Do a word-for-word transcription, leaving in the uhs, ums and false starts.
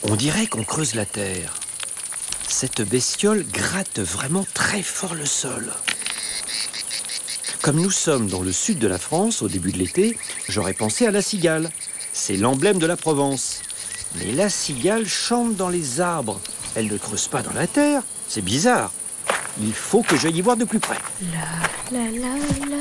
On dirait qu'on creuse la terre. Cette bestiole gratte vraiment très fort le sol. Comme nous sommes dans le sud de la France, au début de l'été, j'aurais pensé à la cigale. C'est l'emblème de la Provence. Mais la cigale chante dans les arbres. Elle ne creuse pas dans la terre. C'est bizarre. Il faut que j'aille y voir de plus près. La la la la